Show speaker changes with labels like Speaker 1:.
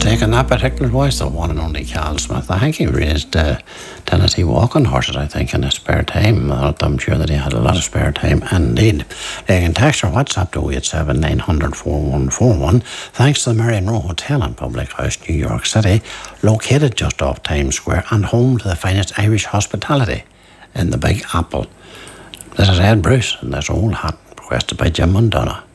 Speaker 1: taking that particular voice, the one and only Cal Smith. I think he raised Tennessee walking horses, I think, in his spare time. I'm sure that he had a lot of spare time, indeed. You can text or WhatsApp to 087 900 4141. Thanks to the Marion Row Hotel and Public House, New York City, located just off Times Square and home to the finest Irish hospitality in the Big Apple. This is Ed Bruce, and this old hat requested by Jim Mundonna.